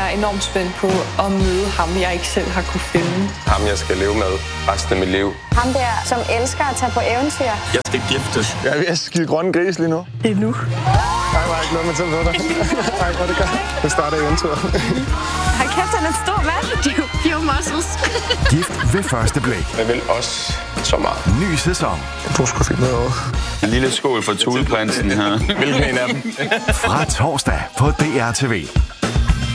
jeg enormt spændt på at møde ham, jeg ikke selv har kunne finde. Ham, jeg skal leve med resten af mit liv. Ham der, som elsker at tage på eventyr. Jeg skal giftes. Jeg er ved at skide grønne gris lige nu. Det er nu. Ej, hvor har jeg glædet mig til at møde dig. Ej, hvor det gør. Det starter eventyret. Hold kæft, han er en stor mand. Pure muscles. Gift ved første blik. Jeg vil også så meget. Ny sæson. Du skulle finde noget over. En lille skål for Thuleprinsen her. Hvilken en af dem? Fra torsdag på DR TV.